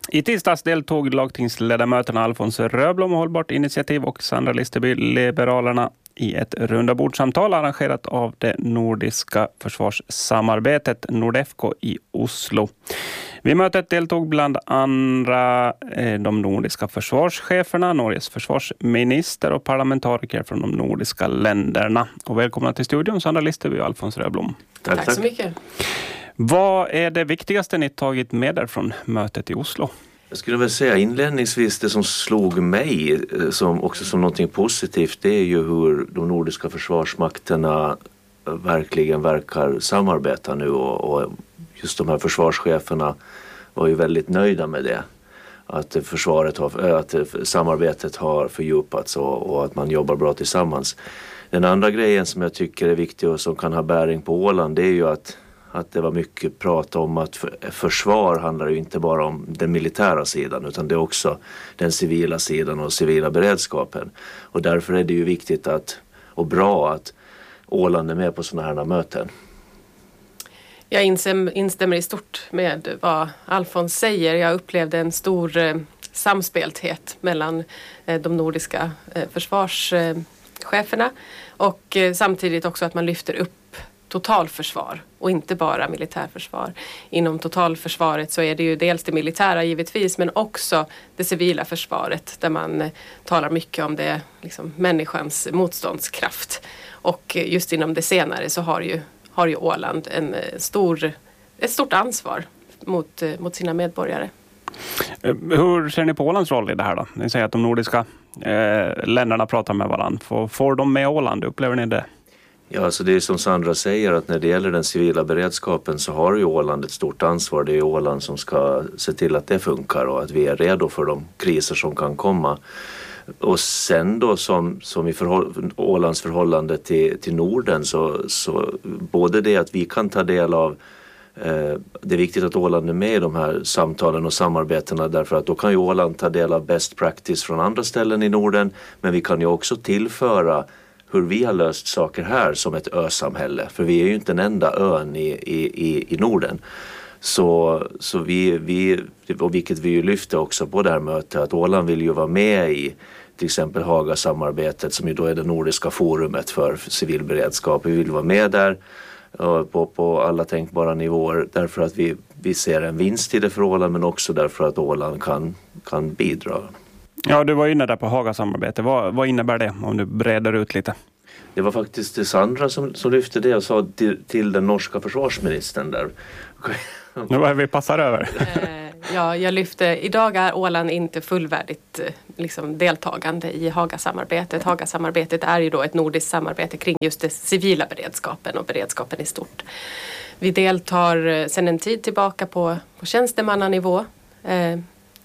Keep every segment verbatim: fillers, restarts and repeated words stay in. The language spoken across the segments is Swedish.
I tisdags deltog lagtingsledamöterna Alfons Röblom, Hållbart initiativ, och Sandra Listerby, Liberalerna, i ett rundabordssamtal arrangerat av det nordiska försvarssamarbetet Nordefco i Oslo. Vid mötet deltog bland andra de nordiska försvarscheferna, Norges försvarsminister och parlamentariker från de nordiska länderna. Och välkomna till studion, Sandra Listerby och Alfons Röblom. Tack, tack så mycket. Vad är det viktigaste ni tagit med er från mötet i Oslo? Jag skulle väl säga inledningsvis det som slog mig som också som någonting positivt, det är ju hur de nordiska försvarsmakterna verkligen verkar samarbeta nu, och, och just de här försvarscheferna var ju väldigt nöjda med det. Att, försvaret har, att samarbetet har fördjupats och, och att man jobbar bra tillsammans. Den andra grejen som jag tycker är viktig och som kan ha bäring på Åland, det är ju att Att det var mycket prat om att försvar handlar ju inte bara om den militära sidan, utan det är också den civila sidan och civila beredskapen. Och därför är det ju viktigt att, och bra att Åland är med på sådana här möten. Jag instämmer i stort med vad Alfons säger. Jag upplevde en stor eh, samspelthet mellan eh, de nordiska eh, försvarscheferna och eh, samtidigt också att man lyfter upp totalförsvar och inte bara militärförsvar. Inom totalförsvaret så är det ju dels det militära givetvis, men också det civila försvaret där man eh, talar mycket om det, liksom, människans motståndskraft. Och eh, just inom det senare så har ju, har ju Åland en eh, stor, ett stort ansvar mot, eh, mot sina medborgare. Hur ser ni på Ålands roll i det här då? Ni säger att de nordiska eh, länderna pratar med varandra. Får, får de med Åland? Upplever ni det? Ja, alltså det är som Sandra säger, att när det gäller den civila beredskapen så har ju Åland ett stort ansvar. Det är Åland som ska se till att det funkar och att vi är redo för de kriser som kan komma. Och sen då som, som i förhåll, Ålands förhållande till, till Norden så, så både det att vi kan ta del av, eh, det är viktigt att Åland är med i de här samtalen och samarbetena, därför att då kan ju Åland ta del av best practice från andra ställen i Norden, men vi kan ju också tillföra hur vi har löst saker här som ett ösamhälle. För vi är ju inte den enda ön i, i, i Norden. Så, så vi, vi, och vilket vi ju lyfte också på det här mötet, att Åland vill ju vara med i till exempel Haga-samarbetet, som ju då är det nordiska forumet för civil beredskap. Vi vill vara med där på, på alla tänkbara nivåer, därför att vi, vi ser en vinst i det för Åland, men också därför att Åland kan, kan bidra. Ja, du var inne där på Haga-samarbete. Vad, vad innebär det om du breder ut lite? Det var faktiskt Sandra som, som lyfte det och sa till, till den norska försvarsministern där. Nu är vi passar över. Ja, jag lyfte, idag är Åland inte fullvärdigt liksom, deltagande i Haga-samarbetet. Haga-samarbetet är ju då ett nordiskt samarbete kring just den civila beredskapen och beredskapen i stort. Vi deltar sedan en tid tillbaka på, på tjänstemannanivå. Eh,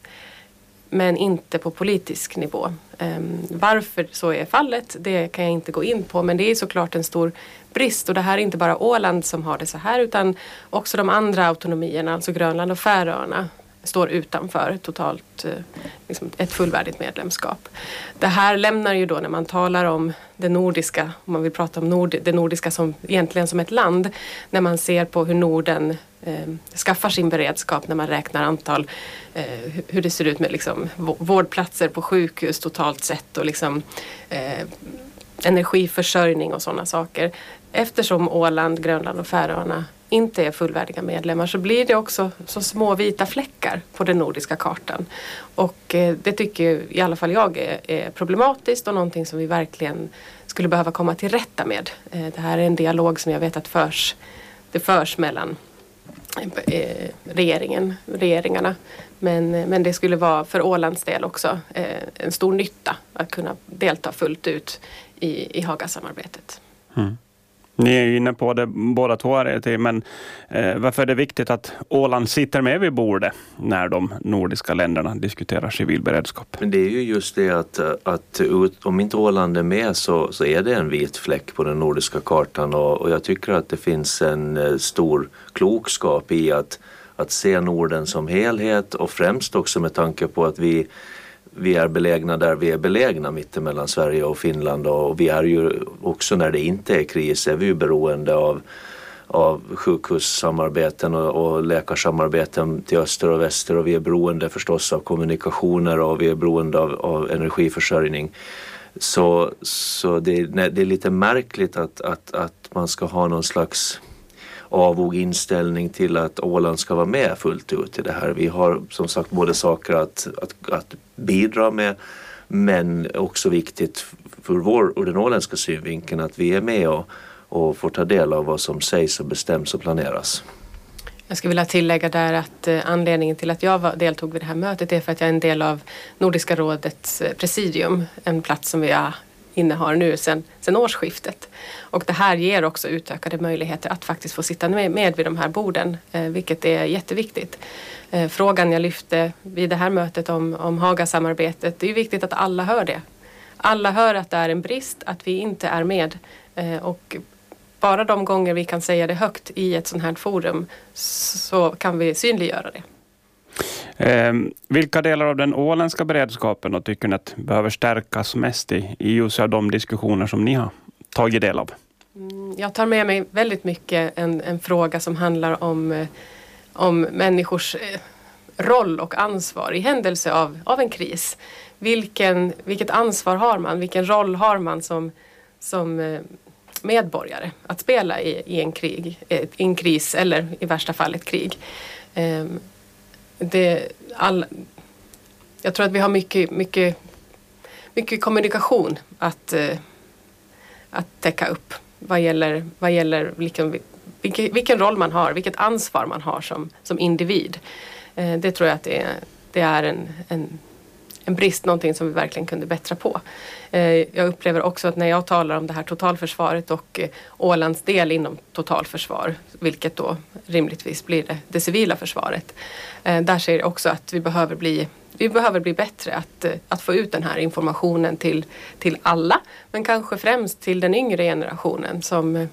men inte på politisk nivå. Um, varför så är fallet, det kan jag inte gå in på, men det är såklart en stor brist, och det här är inte bara Åland som har det så här, utan också de andra autonomierna, alltså Grönland och Färöarna, står utanför totalt uh, liksom ett fullvärdigt medlemskap. Det här lämnar ju då, när man talar om det nordiska, om man vill prata om nord, det nordiska som egentligen som ett land, när man ser på hur Norden eh, skaffar sin beredskap, när man räknar antal, eh, hur det ser ut med liksom, vårdplatser på sjukhus totalt sett, och liksom, eh, energiförsörjning och sådana saker. Eftersom Åland, Grönland och Färöarna inte är fullvärdiga medlemmar, så blir det också så små vita fläckar på den nordiska kartan. Och eh, det tycker i alla fall jag är, är problematiskt, och någonting som vi verkligen skulle behöva komma till rätta med. Eh, det här är en dialog som jag vet att förs, det förs mellan eh, regeringen, regeringarna. Men, men det skulle vara för Ålands del också eh, en stor nytta att kunna delta fullt ut i, i Haga-samarbetet. Mm. Ni är ju inne på det båda två här, men eh, varför är det viktigt att Åland sitter med vid bordet när de nordiska länderna diskuterar civil beredskap? Men det är ju just det att, att om inte Åland är med så, så är det en vit fläck på den nordiska kartan, och, och jag tycker att det finns en stor klokskap i att, att se Norden som helhet, och främst också med tanke på att vi Vi är belägna där vi är belägna, mittemellan Sverige och Finland, och vi är ju också, när det inte är kris, är vi ju beroende av, av sjukhussamarbeten och, och läkarsamarbeten till öster och väster, och vi är beroende förstås av kommunikationer och vi är beroende av, av energiförsörjning. Så, så det, det är lite märkligt att, att, att man ska ha någon slags avog inställning till att Åland ska vara med fullt ut i det här. Vi har som sagt både saker att, att, att bidra med, men också viktigt för vår och den åländska synvinkeln att vi är med och, och får ta del av vad som sägs och bestäms och planeras. Jag skulle vilja tillägga där att eh, anledningen till att jag var, deltog vid det här mötet är för att jag är en del av Nordiska rådets eh, presidium, en plats som vi har innehar nu sedan, sedan årsskiftet. Och det här ger också utökade möjligheter att faktiskt få sitta med, med vid de här borden, eh, vilket är jätteviktigt. Eh, frågan jag lyfte vid det här mötet om, om Hagasamarbetet, det är viktigt att alla hör det. Alla hör att det är en brist, att vi inte är med. Eh, och bara de gånger vi kan säga det högt i ett sånt här forum så kan vi synliggöra det. Eh, vilka delar av den åländska beredskapen och tycker ni att behöver stärkas mest i, i just av de diskussioner som ni har tagit del av? Mm, jag tar med mig väldigt mycket en, en fråga som handlar om, om människors roll och ansvar i händelse av, av en kris. Vilken, vilket ansvar har man? Vilken roll har man som, som medborgare att spela i, i en, krig, i en kris eller i värsta fall ett krig? Eh, det, all, jag tror att vi har mycket, mycket, mycket kommunikation att, eh, att täcka upp vad gäller, vad gäller vilken, vilken, vilken roll man har, vilket ansvar man har som, som individ. Eh, det tror jag att det är, det är en, en, en brist, någonting som vi verkligen kunde bättra på. Eh, jag upplever också att när jag talar om det här totalförsvaret och eh, Ålands del inom totalförsvar, vilket då rimligtvis blir det, det civila försvaret, eh, där ser jag också att vi behöver bli Vi behöver bli bättre att, att få ut den här informationen till, till alla, men kanske främst till den yngre generationen som,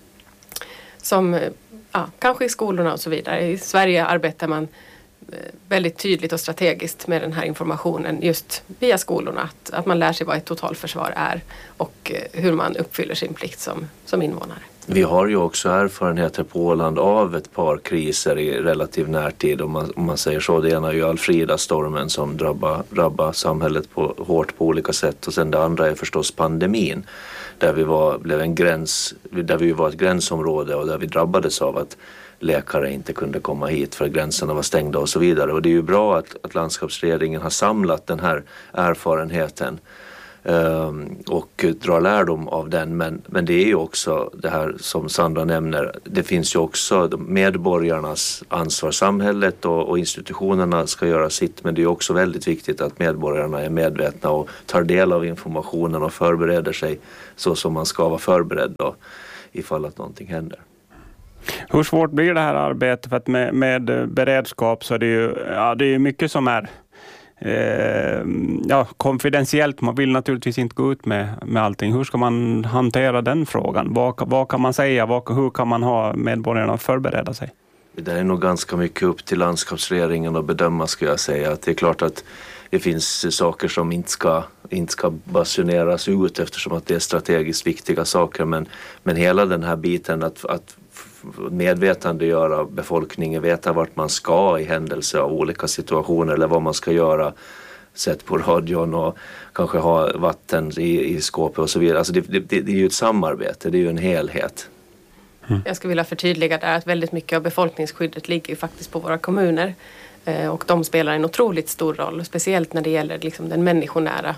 som ja, kanske i skolorna och så vidare. I Sverige arbetar man väldigt tydligt och strategiskt med den här informationen just via skolorna, att, att man lär sig vad ett totalförsvar är och hur man uppfyller sin plikt som, som invånare. Vi har ju också erfarenheter på Åland av ett par kriser i relativ närtid, om man, om man säger så. Det ena är ju Alfrida-stormen som drabbar, drabbar samhället på, hårt på olika sätt, och sen det andra är förstås pandemin där vi var, blev en gräns, där vi var ett gränsområde och där vi drabbades av att läkare inte kunde komma hit för gränserna var stängda och så vidare. Och det är ju bra att, att landskapsregeringen har samlat den här erfarenheten um, och drar lärdom av den. Men, men det är ju också det här som Sandra nämner. Det finns ju också medborgarnas ansvar. Samhället och, och institutionerna ska göra sitt, men det är också väldigt viktigt att medborgarna är medvetna och tar del av informationen och förbereder sig så som man ska vara förberedd då, ifall att någonting händer. Hur svårt blir det här arbetet? För att med, med beredskap så är det ju ja, det är mycket som är eh, ja, konfidentiellt. Man vill naturligtvis inte gå ut med, med allting. Hur ska man hantera den frågan? Vad, vad kan man säga? Vad, hur kan man ha medborgarna att förbereda sig? Det är nog ganska mycket upp till landskapsregeringen att bedöma, ska jag säga. Att det är klart att det finns saker som inte ska, inte ska basuneras ut eftersom att det är strategiskt viktiga saker. Men, men hela den här biten att, att medvetandegöra befolkningen, veta vart man ska i händelse av olika situationer eller vad man ska göra, sett på radion och kanske ha vatten i, i skåpet och så vidare. Alltså det, det, det är ju ett samarbete, det är ju en helhet. Mm. Jag skulle vilja förtydliga där att väldigt mycket av befolkningsskyddet ligger ju faktiskt på våra kommuner. Eh, och de spelar en otroligt stor roll, speciellt när det gäller liksom den människonära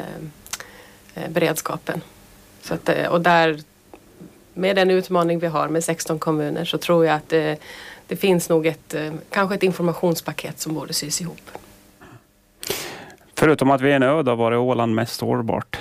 eh, beredskapen. Så att, och där, med den utmaning vi har med sexton kommuner, så tror jag att det, det finns nog ett, kanske ett informationspaket som borde sys ihop. Förutom att vi är en ö, då var det Åland mest sårbart?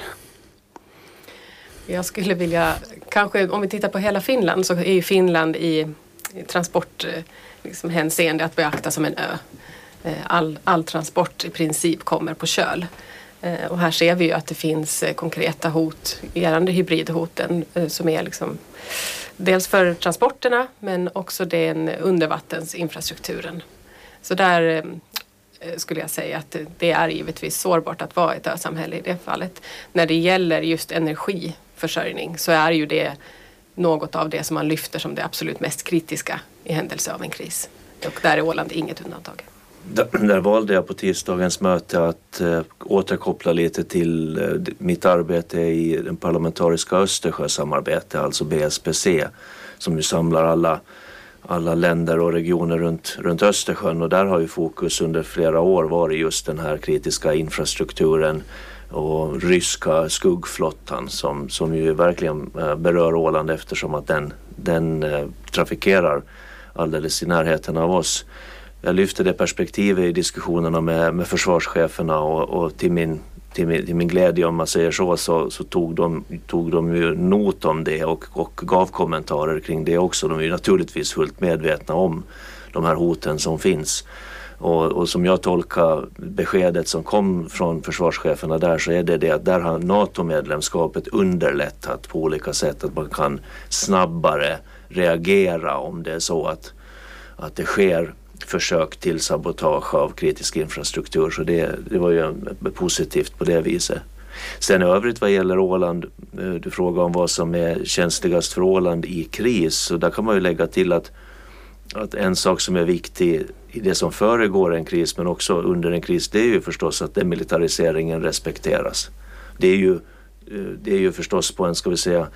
Jag skulle vilja, kanske om vi tittar på hela Finland, så är ju Finland i, i transport liksom, hänseende att beakta som en ö. All, all transport i princip kommer på köl. Och här ser vi ju att det finns konkreta hot, gällande hybridhoten, som är liksom dels för transporterna men också den undervattensinfrastrukturen. Så där skulle jag säga att det är givetvis sårbart att vara ett ösamhälle i det fallet. När det gäller just energiförsörjning så är ju det något av det som man lyfter som det absolut mest kritiska i händelse av en kris. Och där är Åland inget undantag. Där, där valde jag på tisdagens möte att eh, återkoppla lite till eh, mitt arbete i den parlamentariska Östersjösamarbete, alltså B S P C, som nu samlar alla, alla länder och regioner runt, runt Östersjön. Och där har ju fokus under flera år varit just den här kritiska infrastrukturen och ryska skuggflottan som, som ju verkligen eh, berör Åland eftersom att den, den eh, trafikerar alldeles i närheten av oss. Jag lyfte det perspektivet i diskussionerna med, med försvarscheferna och, och till, min, till, min, till min glädje, om man säger så, så, så tog, de, tog de ju not om det och, och gav kommentarer kring det också. De är ju naturligtvis fullt medvetna om de här hoten som finns. Och, och som jag tolkar beskedet som kom från försvarscheferna där, så är det det att där har NATO-medlemskapet underlättat på olika sätt, att man kan snabbare reagera om det är så att, att det sker försök till sabotage av kritisk infrastruktur. Så det, det var ju positivt på det viset. Sen i övrigt vad gäller Åland, du frågar om vad som är känsligast för Åland i kris, så där kan man ju lägga till att, att en sak som är viktig i det som föregår en kris men också under en kris, det är ju förstås att demilitariseringen respekteras. Det är ju, det är ju förstås på en, ska vi säga,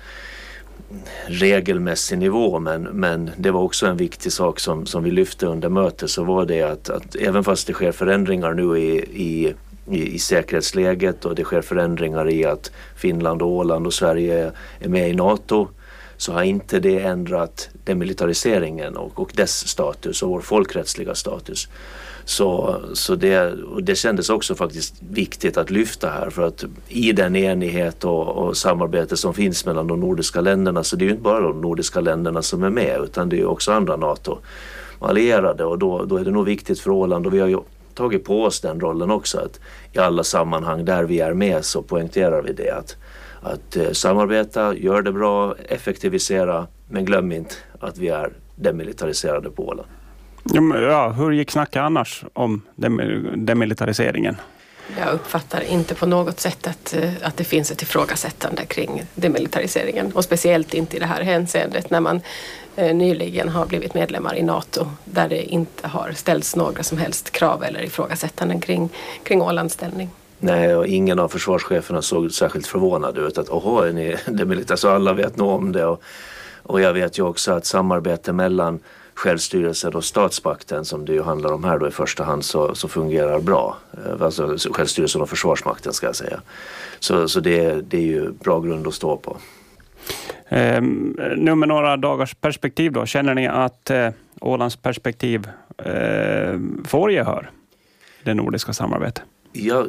regelmässig nivå, men, men det var också en viktig sak som, som vi lyfte under mötet, så var det att, att även fast det sker förändringar nu i, i, i, i säkerhetsläget och det sker förändringar i att Finland och Åland och Sverige är med i NATO, så har inte det ändrat demilitariseringen och, och dess status och vår folkrättsliga status. Så, så det, och det kändes också faktiskt viktigt att lyfta här, för att i den enighet och, och samarbete som finns mellan de nordiska länderna, så det är ju inte bara de nordiska länderna som är med, utan det är också andra NATO-allierade, och då, då är det nog viktigt för Åland, och vi har ju tagit på oss den rollen också, att i alla sammanhang där vi är med så poängterar vi det, att, att eh, samarbeta, gör det bra, effektivisera, men glöm inte att vi är demilitariserade på Åland. Ja, hur gick snacket annars om demilitariseringen? Jag uppfattar inte på något sätt att, att det finns ett ifrågasättande kring demilitariseringen, och speciellt inte i det här hänseendet när man eh, nyligen har blivit medlemmar i NATO, där det inte har ställts några som helst krav eller ifrågasättanden kring, kring Ålands ställning. Nej, och ingen av försvarscheferna såg särskilt förvånad ut att åh, är ni demilitariserade, så alla vet nog om det, och, och jag vet ju också att samarbete mellan självstyrelsen och statsmakten, som det ju handlar om här då i första hand, så, så fungerar bra. Alltså självstyrelsen och försvarsmakten ska jag säga. Så, så det, det är ju bra grund att stå på. Eh, nu med några dagars perspektiv då, känner ni att eh, Ålands perspektiv eh, får gehör i det nordiska samarbetet? Jag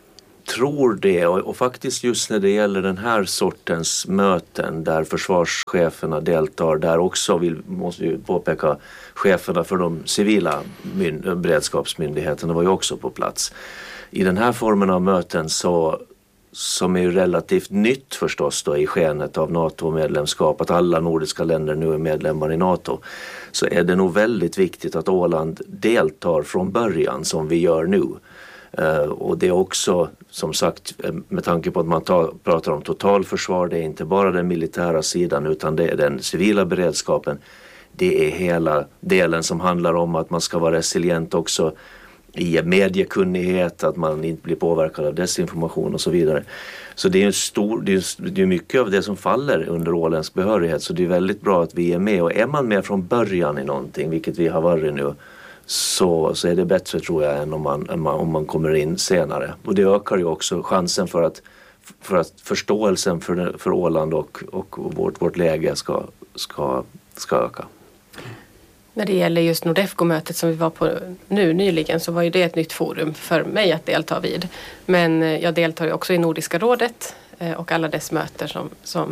tror det, och, och faktiskt just när det gäller den här sortens möten där försvarscheferna deltar, där också vill, måste ju påpeka, cheferna för de civila myn- beredskapsmyndigheterna var ju också på plats. I den här formen av möten, så, som är ju relativt nytt förstås då i skenet av NATO-medlemskap, att alla nordiska länder nu är medlemmar i NATO, så är det nog väldigt viktigt att Åland deltar från början som vi gör nu. Uh, och det är också, som sagt, med tanke på att man tar, pratar om totalförsvar, det är inte bara den militära sidan utan det är den civila beredskapen. Det är hela delen som handlar om att man ska vara resilient också i mediekunnighet, att man inte blir påverkad av desinformation och så vidare. Så det är en stor, det är, det är mycket av det som faller under åländsk behörighet, så det är väldigt bra att vi är med, och är man med från början i någonting, vilket vi har varit nu, Så, så är det bättre, tror jag, än om man, än man, om man kommer in senare. Och det ökar ju också chansen för att, för att förståelsen för, för Åland och, och vårt, vårt läge ska, ska, ska öka. När det gäller just Nordefco-mötet som vi var på nu nyligen, så var ju det ett nytt forum för mig att delta vid. Men jag deltar ju också i Nordiska rådet och alla dess möten som, som,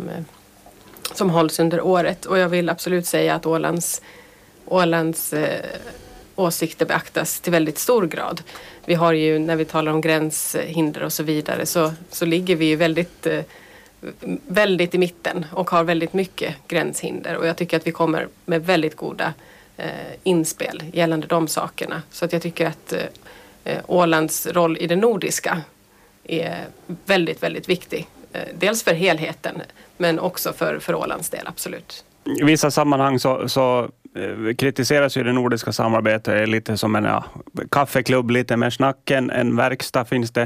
som hålls under året. Och jag vill absolut säga att Ålands, Ålands åsikter beaktas till väldigt stor grad. Vi har ju, när vi talar om gränshinder och så vidare, så, så ligger vi ju väldigt, väldigt i mitten och har väldigt mycket gränshinder. Och jag tycker att vi kommer med väldigt goda eh, inspel gällande de sakerna. Så att jag tycker att eh, Ålands roll i det nordiska är väldigt, väldigt viktig dels för helheten men också för, för Ålands del, absolut. I vissa sammanhang så, så eh, kritiseras ju det nordiska samarbetet lite som en ja, kaffeklubb, lite mer snack än en verkstad. Finns det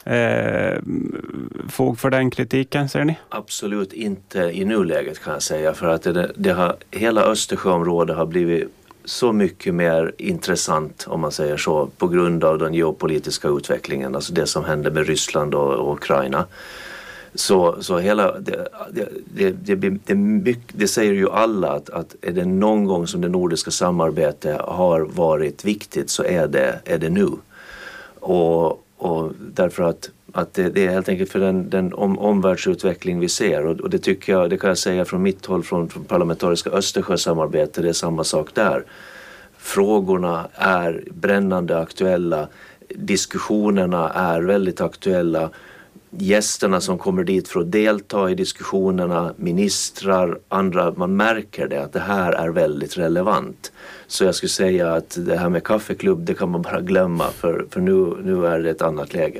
eh, fog för den kritiken, ser ni? Absolut inte i nuläget kan jag säga, för att det, det har, hela Östersjöområdet har blivit så mycket mer intressant, om man säger så, på grund av den geopolitiska utvecklingen, alltså det som händer med Ryssland och, och Ukraina. Så, så hela, det, det, det, det, det, mycket, det säger ju alla att, att är det någon gång som det nordiska samarbetet har varit viktigt så är det, är det nu. Och, och därför att, att det, det är helt enkelt för den, den om, omvärldsutveckling vi ser, och, och det tycker jag, det kan jag säga från mitt håll, från, från parlamentariska Östersjösamarbete, det är samma sak där. Frågorna är brännande aktuella, diskussionerna är väldigt aktuella. Gästerna som kommer dit för att delta i diskussionerna, ministrar, andra, man märker det att det här är väldigt relevant. Så jag skulle säga att det här med kaffeklubb, det kan man bara glömma, för, för nu, nu är det ett annat läge.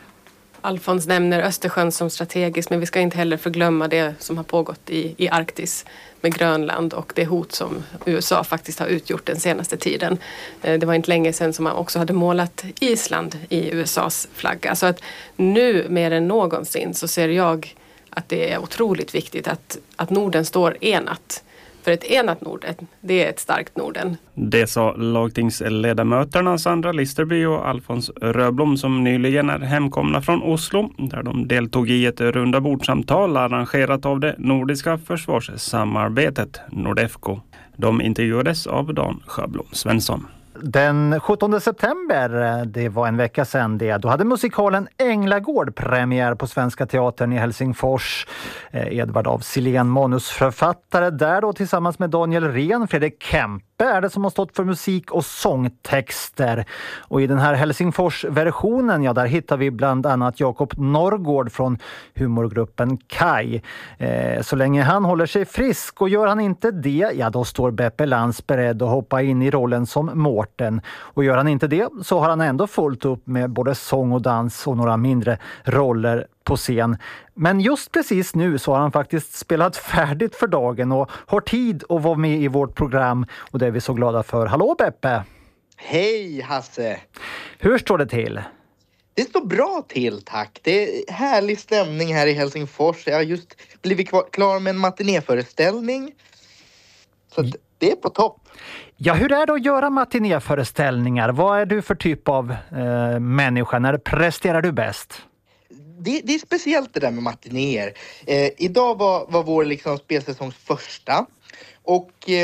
Alfons nämner Östersjön som strategiskt, men vi ska inte heller förglömma det som har pågått i, i Arktis med Grönland och det hot som U S A faktiskt har utgjort den senaste tiden. Det var inte länge sedan som man också hade målat Island i U S A:s flagga. Så att nu mer än någonsin så ser jag att det är otroligt viktigt att, att Norden står enat. För ett enat Norden, det är ett starkt Norden. Det sa lagtingsledamöterna Sandra Listerby och Alfons Röblom som nyligen är hemkomna från Oslo, där de deltog i ett runda bordsamtal arrangerat av det nordiska försvarssamarbetet Nordefco. De intervjuades av Dan Sjöblom Svensson. Den sjuttonde september, det var en vecka sedan det, då hade musikalen Änglagård premiär på Svenska Teatern i Helsingfors. Eh, Edvard af Sillén, manusförfattare där då tillsammans med Daniel Rehn, Fredrik Kempe är det som har stått för musik och sångtexter. Och i den här Helsingfors-versionen, ja, där hittar vi bland annat Jakob Norrgård från humorgruppen Kai. Eh, så länge han håller sig frisk, och gör han inte det, ja då står Beppe Lantz beredd att hoppa in i rollen som Mårten. Och gör han inte det så har han ändå fullt upp med både sång och dans och några mindre roller på scen. Men just precis nu så har han faktiskt spelat färdigt för dagen och har tid att vara med i vårt program, och det är vi så glada för. Hallå Beppe! Hej Hasse! Hur står det till? Det står bra till, tack. Det är härlig stämning här i Helsingfors. Jag har just blivit klar med en matinéföreställning. Så det är på topp. Ja, hur är det att göra matinéföreställningar? Vad är du för typ av eh, människa? När presterar du bäst? Det, det är speciellt det där med matinéer. Eh, idag var, var vår liksom spelsäsongs första. Och eh,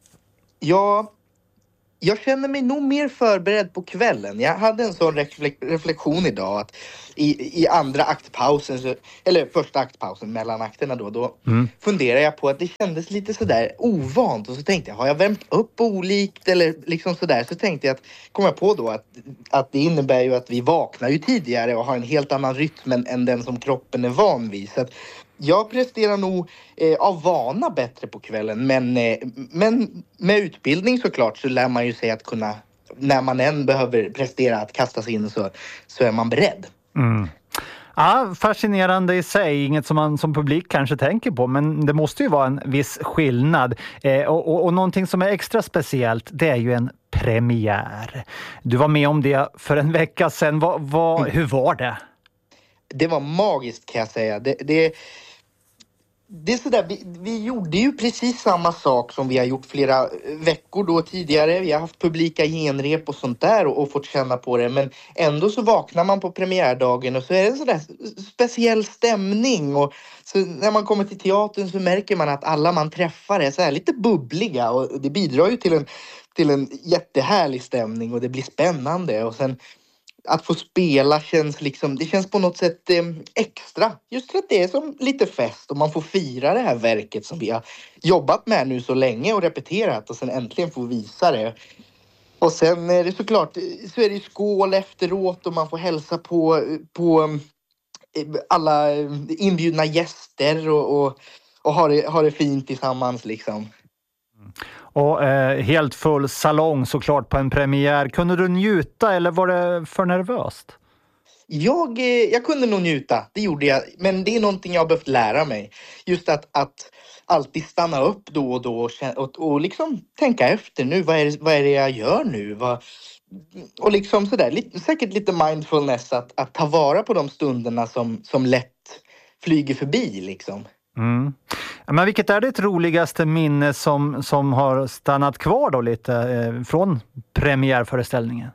jag, jag känner mig nog mer förberedd på kvällen. Jag hade en sån reflek- reflektion idag att i, i andra aktpausen, så, eller första aktpausen mellan akterna då, då mm. funderar jag på att det kändes lite sådär ovant. Och så tänkte jag, har jag värmt upp olikt eller liksom sådär? Så tänkte jag att, kom jag på då att, att det innebär ju att vi vaknar ju tidigare och har en helt annan rytm än, än den som kroppen är van vid. Så att jag presterar nog eh, av vana bättre på kvällen, men, eh, men med utbildning såklart så lär man ju sig att kunna, när man än behöver prestera, att kasta sig in så, så är man beredd. Mm. Ja, fascinerande i sig, inget som man som publik kanske tänker på, men det måste ju vara en viss skillnad. Eh, och, och, och någonting som är extra speciellt, det är ju en premiär. Du var med om det för en vecka sedan. Va, va, mm. Hur var det? Det var magiskt, kan jag säga. Det, det, det är sådär, vi, vi gjorde ju precis samma sak som vi har gjort flera veckor då tidigare. Vi har haft publika genrep och sånt där och, och fått känna på det. Men ändå så vaknar man på premiärdagen och så är det en sådär speciell stämning. Och så när man kommer till teatern så märker man att alla man träffar är så här lite bubbliga. Och det bidrar ju till en, till en jättehärlig stämning och det blir spännande. Och sen att få spela känns liksom, det känns på något sätt eh, extra. Just för att det är som lite fest och man får fira det här verket som vi har jobbat med nu så länge och repeterat och sen äntligen få visa det. Och sen är det såklart, så är det skål efteråt och man får hälsa på, på alla inbjudna gäster och, och, och ha, det, ha det fint tillsammans liksom. Och eh, helt full salong såklart på en premiär. Kunde du njuta eller var det för nervöst? Jag, jag kunde nog njuta, det gjorde jag. Men det är någonting jag har behövt lära mig. Just att, att alltid stanna upp då och då och, och, och liksom tänka efter nu. Vad är det, vad är det jag gör nu? Vad, och liksom sådär, lite, säkert lite mindfulness att, att ta vara på de stunderna som, som lätt flyger förbi liksom. Mm. Men vilket är ditt roligaste minne som, som har stannat kvar då lite eh, från premiärföreställningen?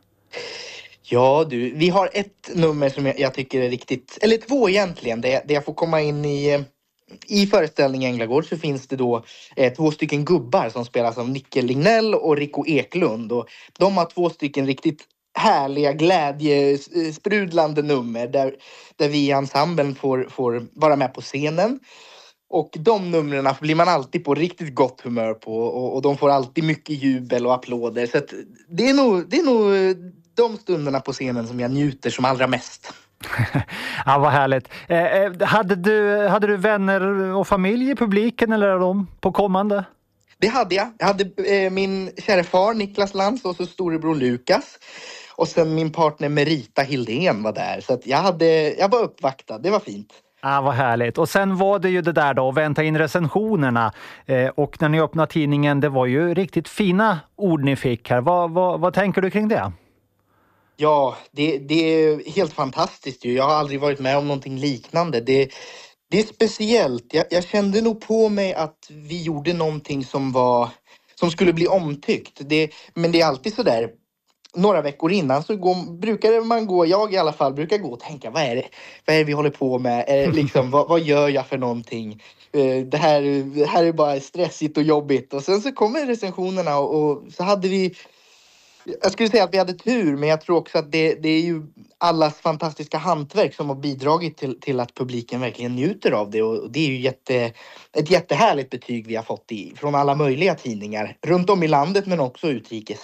Ja du, vi har ett nummer som jag, jag tycker är riktigt, eller två egentligen, där, där jag får komma in i, i föreställningen Änglagård så finns det då eh, två stycken gubbar som spelas av Nicke Lignell och Rico Eklund. Och de har två stycken riktigt härliga, glädjesprudlande nummer där, där vi i ensemblen får, får vara med på scenen. Och de numren blir man alltid på riktigt gott humör på och, och de får alltid mycket jubel och applåder. Så att det är nog, det är nog de stunderna på scenen som jag njuter som allra mest. Ja, vad härligt. Eh, hade, du, hade du vänner och familj i publiken eller är de på kommande? Det hade jag. Jag hade eh, min kära far Niklas Lantz och så storebror Lukas. Och sen min partner Merita Hildén var där. Så att jag, hade, jag var uppvaktad. Det var fint. Ja, vad härligt. Och sen var det ju det där då, att vänta in recensionerna. Eh, och när ni öppnade tidningen, det var ju riktigt fina ord ni fick här. Vad, vad, vad tänker du kring det? Ja, det, det är helt fantastiskt ju. Jag har aldrig varit med om någonting liknande. Det, det är speciellt. Jag, jag kände nog på mig att vi gjorde någonting som var som skulle bli omtyckt. Det, men det är alltid så där. Några veckor innan så går, brukar man gå, jag i alla fall brukar gå och tänka, vad är det, vad är det vi håller på med? Eh, liksom, vad, vad gör jag för någonting? Eh, det, här, det här är bara stressigt och jobbigt. Och sen så kommer recensionerna och, och så hade vi, jag skulle säga att vi hade tur, men jag tror också att det, det är ju allas fantastiska hantverk som har bidragit till, till att publiken verkligen njuter av det. Och det är ju jätte, ett jättehärligt betyg vi har fått i, från alla möjliga tidningar runt om i landet men också utrikes.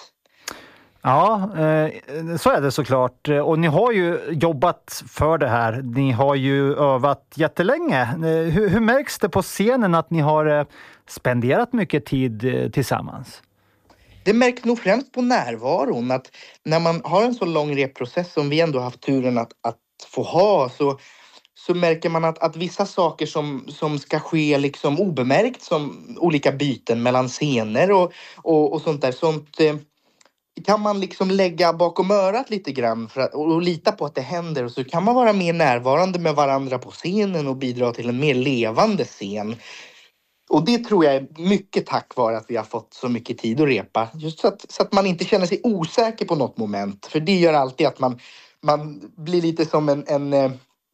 Ja, så är det såklart. Och ni har ju jobbat för det här. Ni har ju övat jättelänge. Hur, hur märks det på scenen att ni har spenderat mycket tid tillsammans? Det märks nog främst på närvaron. Att när man har en så lång repprocess som vi ändå haft turen att, att få ha så, så märker man att, att vissa saker som, som ska ske liksom obemärkt som olika byten mellan scener och, och, och sånt där. Sånt kan man liksom lägga bakom örat lite grann för att, och lita på att det händer. Och så kan man vara mer närvarande med varandra på scenen och bidra till en mer levande scen. Och det tror jag är mycket tack vare att vi har fått så mycket tid att repa. Just så att, så att man inte känner sig osäker på något moment. För det gör alltid att man, man blir lite som en, en,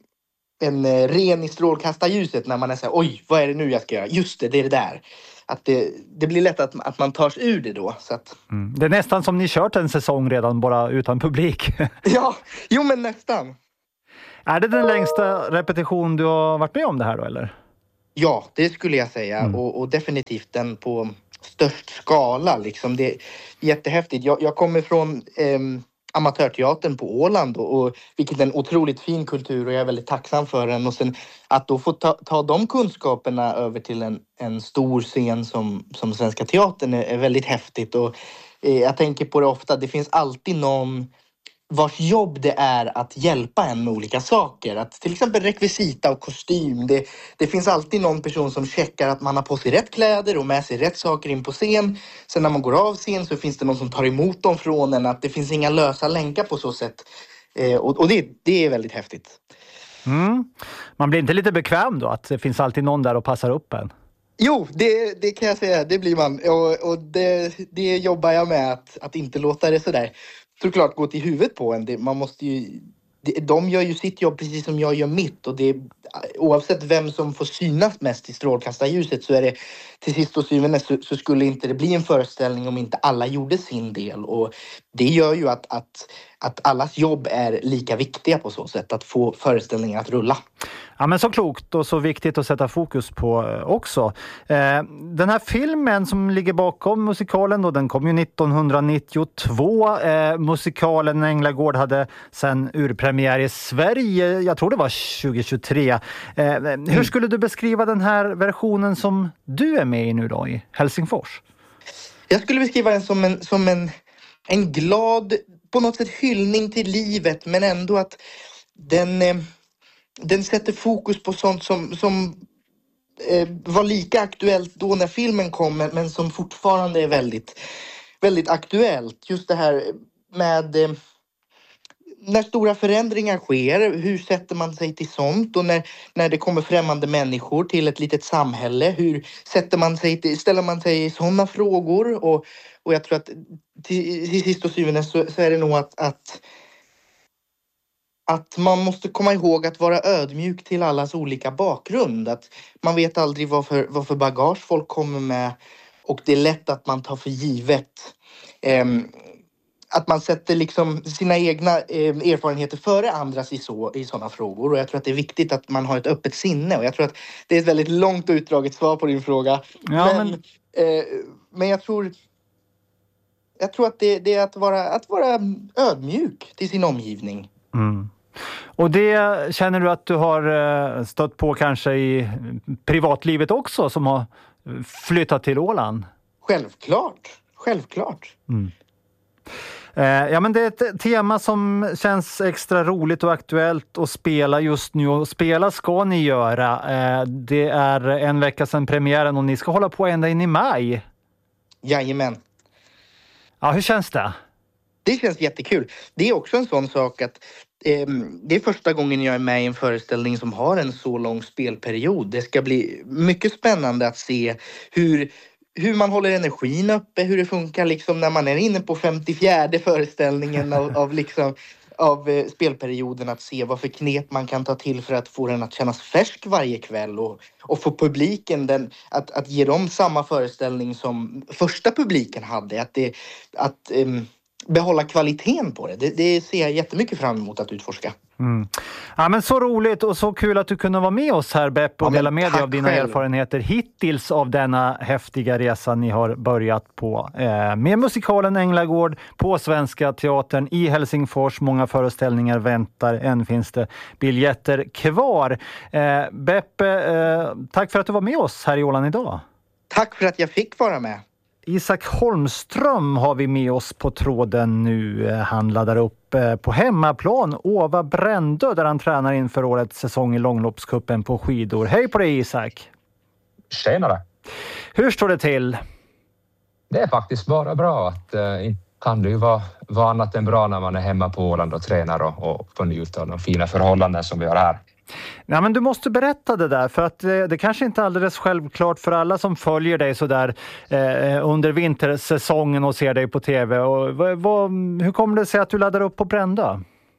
en ren i strålkastarljuset när man är så här, oj, vad är det nu jag ska göra? Just det, det är det där. Att det, det blir lätt att, att man tar sig ur det då. Så att... mm. Det är nästan som ni kört en säsong redan bara utan publik. Ja, jo men nästan. Är det den längsta repetition du har varit med om det här då eller? Ja, det skulle jag säga. Mm. Och, och definitivt den på störst skala. Liksom. Det är jättehäftigt. Jag, jag kommer från eh, amatörteatern på Åland. Och, och, vilket är en otroligt fin kultur och jag är väldigt tacksam för den. Och sen att då få ta, ta de kunskaperna över till en, en stor scen som, som Svenska Teatern är, är väldigt häftigt. Och eh, jag tänker på det ofta. Det finns alltid någon vars jobb det är att hjälpa en med olika saker. Att till exempel rekvisita och kostym. Det, det finns alltid någon person som checkar att man har på sig rätt kläder och med sig rätt saker in på scen. Sen när man går av scen så finns det någon som tar emot dem från en. Att det finns inga lösa länkar på så sätt. Eh, och och det, det är väldigt häftigt. Mm. Man blir inte lite bekväm då? Att det finns alltid någon där och passar upp en? Jo, det, det kan jag säga. Det blir man. Och, och det, det jobbar jag med. Att, att inte låta det sådär såklart gå till huvudet på en. Det, man måste ju, det, de gör ju sitt jobb precis som jag gör mitt. Och det, oavsett vem som får synas mest i strålkastarljuset så är det till sist och syvende så, så skulle inte det bli en föreställning om inte alla gjorde sin del. Och det gör ju att, att, att allas jobb är lika viktiga på så sätt. Att få föreställningen att rulla. Ja, men så klokt och så viktigt att sätta fokus på också. Eh, den här filmen som ligger bakom musikalen då, den kom ju nittonhundranittiotvå. Eh, musikalen Änglagård hade sen urpremiär i Sverige, jag tror det var tjugohundratjugotre. Eh, mm. Hur skulle du beskriva den här versionen som du är med i nu då i Helsingfors? Jag skulle beskriva den som en, som en, en glad, på något sätt hyllning till livet, men ändå att den, eh, den sätter fokus på sånt som, som eh, var lika aktuellt då när filmen kom, men, men som fortfarande är väldigt, väldigt aktuellt. Just det här med eh, när stora förändringar sker, hur sätter man sig till sånt? Och när, när det kommer främmande människor till ett litet samhälle, hur sätter man sig till, ställer man sig i sådana frågor? Och, och jag tror att till, till sist och syvende så, så är det nog att, att att man måste komma ihåg att vara ödmjuk till allas olika bakgrund. Att man vet aldrig vad för, vad för bagage folk kommer med, och det är lätt att man tar för givet eh, att man sätter liksom sina egna eh, erfarenheter före andras i, så, i sådana frågor. Och jag tror att det är viktigt att man har ett öppet sinne. Och jag tror att det är ett väldigt långt och utdraget svar på din fråga. Ja, men men, eh, men jag tror jag tror att det, det är att vara, att vara ödmjuk till sin omgivning. Mm. Och det känner du att du har stött på kanske i privatlivet också, som har flyttat till Åland? Självklart, självklart. Mm. Ja, men det är ett tema som känns extra roligt och aktuellt att spela just nu, och spela ska ni göra. Det är en vecka sedan premiären och ni ska hålla på ända in i maj. Jajamän. Ja, hur känns det? Det känns jättekul. Det är också en sån sak att eh, det är första gången jag är med i en föreställning som har en så lång spelperiod. Det ska bli mycket spännande att se hur, hur man håller energin uppe, hur det funkar liksom när man är inne på femtiofjärde föreställningen av, av, liksom, av eh, spelperioden, att se vad för knep man kan ta till för att få den att kännas färsk varje kväll, och, och få publiken den, att, att ge dem samma föreställning som första publiken hade. Att det, att, eh, behålla kvaliteten på det. det. Det ser jag jättemycket fram emot att utforska. Mm. Ja, men så roligt och så kul att du kunde vara med oss här, Beppe, och ja, dela med dig av dina själv. erfarenheter hittills av denna häftiga resa ni har börjat på. Eh, med musikalen Änglagård på Svenska Teatern i Helsingfors. Många föreställningar väntar. Än finns det biljetter kvar. Eh, Beppe, eh, tack för att du var med oss här i Åland idag. Tack för att jag fick vara med. Isak Holmström har vi med oss på tråden nu. Han laddar upp på hemmaplan Åva Brändö, där han tränar inför årets säsong i långloppskuppen på skidor. Hej på dig, Isak! Tjenare! Hur står det till? Det är faktiskt bara bra. Att, eh, kan det ju vara, vara annat än bra när man är hemma på Åland och tränar och, och får njuta av de fina förhållanden som vi har här. Ja, men du måste berätta det där, för att det, det kanske inte är alldeles självklart för alla som följer dig så där eh, under vintersäsongen och ser dig på tv. Och, vad, vad, hur kommer det sig att du laddar upp på Brändö?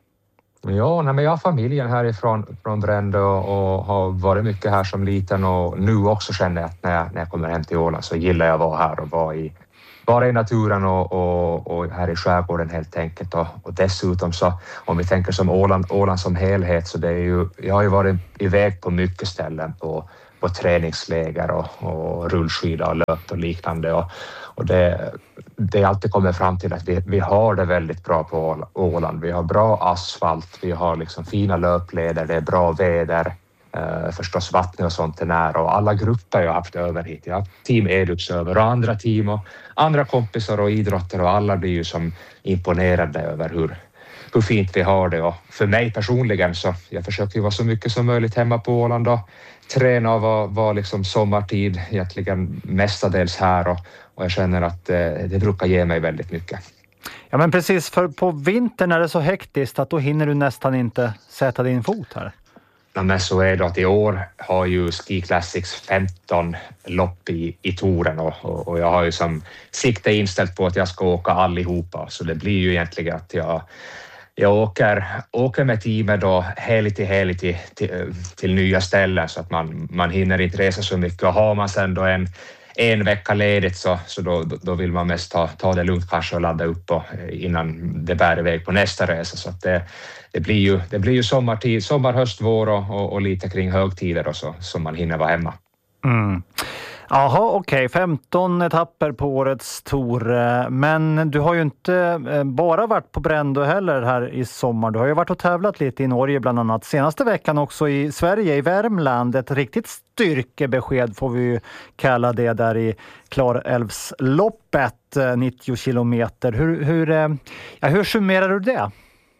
Ja, nej, men jag har familjen härifrån från Brändö och har varit mycket här som liten, och nu också känner jag att när jag, när jag kommer hem till Åland så gillar jag att vara här och vara i Bara i naturen och, och, och här i skärgården helt enkelt. Och, och dessutom så, om vi tänker som Åland, Åland som helhet, så det är ju, jag har ju varit iväg på mycket ställen på, på träningsläger och, och rullskida och löp och liknande. Och, och det, det alltid kommer fram till att vi, vi har det väldigt bra på Åland. Vi har bra asfalt, vi har liksom fina löpleder, det är bra väder. Uh, förstås vattnet och sånt är nära, och alla grupper jag har haft över hit. Jag har team Edux över och andra team och andra kompisar och idrotter, och alla blir ju som imponerade över hur, hur fint vi har det. Och för mig personligen så jag försöker ju vara så mycket som möjligt hemma på Åland och träna och vara, vara liksom sommartid egentligen mestadels här, och, och jag känner att uh, det brukar ge mig väldigt mycket. Ja, men precis, för på vintern är det så hektiskt att då hinner du nästan inte sätta din fot här. Ja, men så är det att i år har ju Ski Classics femton lopp i, i touren, och, och, och jag har ju som sikte inställt på att jag ska åka allihopa, så det blir ju egentligen att jag, jag åker, åker med teamet då helg till helg till, till, till nya ställen, så att man, man hinner inte resa så mycket, och har man sen då en en vecka ledigt så, så då, då vill man mest ta, ta det lugnt kanske och ladda upp och, innan det bär iväg på nästa resa. Så att det, det blir ju, det blir ju sommartid, sommar, höst, vår och, och, och lite kring högtider och så, som man hinner vara hemma. Mm. Jaha, okej. Okay. femton etapper på årets tour. Men du har ju inte bara varit på Brändö heller här i sommar. Du har ju varit och tävlat lite i Norge bland annat. Senaste veckan också i Sverige, i Värmland. Ett riktigt styrkebesked får vi ju kalla det där i Klarälvsloppet, nittio kilometer. Hur, hur, ja, hur summerar du det?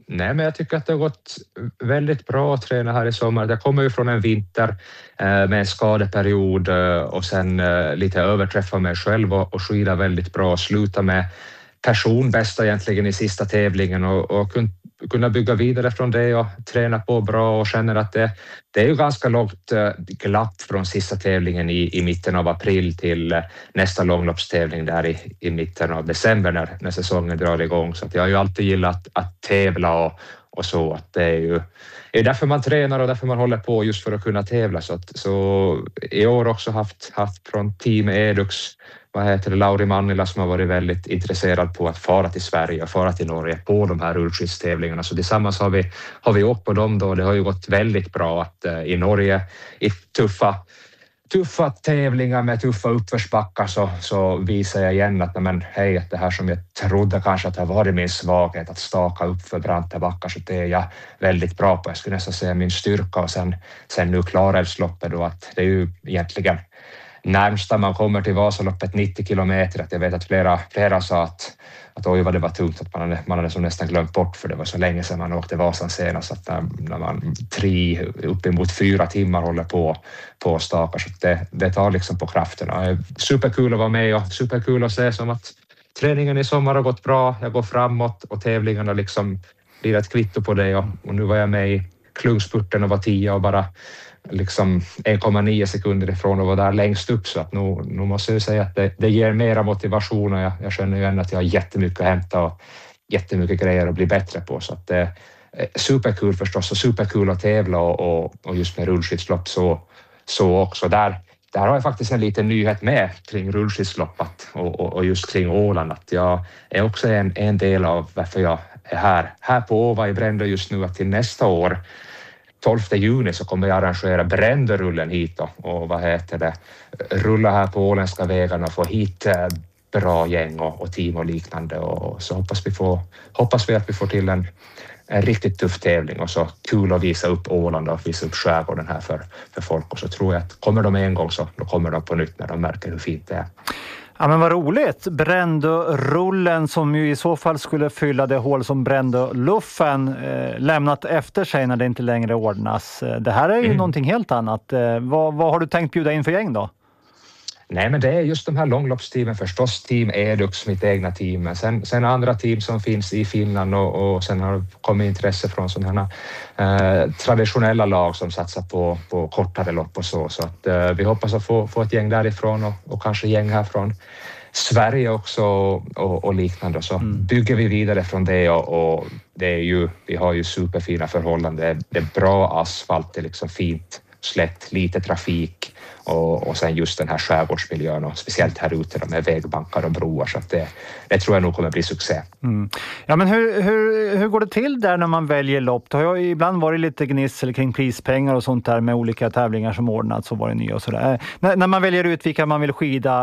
Nej, men jag tycker att det har gått väldigt bra att träna här i sommar. Jag kommer ju från en vinter eh, med en skadeperiod eh, och sen eh, lite överträffa mig själv och, och skida väldigt bra och sluta med personbästa egentligen i sista tävlingen och, och kun, kunna bygga vidare från det och träna på bra och känner att det, det är ju ganska långt eh, glapp från sista tävlingen i, i mitten av april till eh, nästa långloppstävling där i, i mitten av december när, när säsongen drar igång. Så att jag har ju alltid gillat att, att tävla och, och så. Att det är ju det är därför man tränar och därför man håller på just för att kunna tävla. Så, att, så i år också haft, haft från team Edux vad heter det, Lauri Mannila som har varit väldigt intresserad på att fara till Sverige och fara till Norge på de här rullskidstävlingarna. Så tillsammans har vi, har vi åkt på dem då. Det har ju gått väldigt bra att uh, i Norge i tuffa, tuffa tävlingar med tuffa uppförsbackar så, så visar jag igen att men, hej, att det här som jag trodde kanske att det har varit min svaghet att staka upp för branta backar så det är jag väldigt bra på. Jag skulle nästan säga min styrka och sen, sen nu Klarälvsloppet då att det är ju egentligen närmsta man kommer till Vasaloppet nittio kilometer. Att jag vet att flera, flera sa att, att oj vad det var tungt att man hade, man hade som nästan glömt bort för det var så länge sedan man åkte Vasan senast att när, när man tre uppemot fyra timmar håller på på stakar så det, det tar liksom på krafterna. Det är superkul att vara med och superkul att se som att träningen i sommar har gått bra, jag går framåt och tävlingarna liksom blir ett kvitto på det och, och nu var jag med i klungspurten och var tio och bara liksom en komma nio sekunder ifrån och var där längst upp så att nu, nu måste jag säga att det, det ger mera motivation och jag, jag känner ju än att jag har jättemycket att hämta och jättemycket grejer att bli bättre på så att det är superkul förstås och superkul att tävla och, och, och just med rullskidslopp så, så också där. Där har jag faktiskt en liten nyhet med kring rullskidsloppet och, och, och just kring Åland att jag är också en, en del av varför jag är här, här på Åva i Brändö just nu att till nästa år tolfte juni så kommer jag arrangera Brändörullen hit och, och vad heter det, rulla här på åländska vägarna och få hit bra gäng och, och team och liknande och så hoppas vi, får, hoppas vi att vi får till en, en riktigt tuff tävling och så kul att visa upp Åland och visa upp skärgården här för, för folk och så tror jag att kommer de en gång så då kommer de på nytt när de märker hur fint det är. Ja men vad roligt. Brändörullen som ju i så fall skulle fylla det hål som Brändöluffen eh, lämnat efter sig när det inte längre ordnas. Det här är ju mm. någonting helt annat. Eh, vad, vad har du tänkt bjuda in för gäng då? Nej men det är just de här långloppsteamen förstås, team Edux, mitt egna team, men sen, sen andra team som finns i Finland och, och sen har kommit intresse från sådana här eh, traditionella lag som satsar på, på kortare lopp och så, så att eh, vi hoppas att få, få ett gäng därifrån och, och kanske gäng här från Sverige också och, och liknande och så mm. bygger vi vidare från det och, och det är ju, vi har ju superfina förhållanden, det är bra asfalt, det är liksom fint slätt, lite trafik och, och sen just den här skärgårdsmiljön och speciellt här ute med vägbankar och broar så att det, det tror jag nog kommer bli succé. Mm. Ja men hur, hur, hur går det till där när man väljer lopp? Det har ju ibland varit lite gnissel kring prispengar och sånt där med olika tävlingar som ordnats och varit nya och sådär. När, när man väljer ut vilka man vill skida,